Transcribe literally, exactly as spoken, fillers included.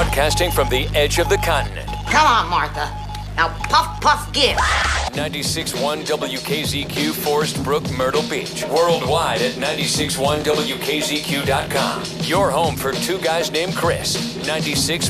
Broadcasting from the edge of the continent. Come on, Martha. Now puff, puff, give. ninety-six point one W K Z Q, Forest Brook, Myrtle Beach. Worldwide at ninety-six point one W K Z Q dot com. Your home for two guys named Chris. ninety-six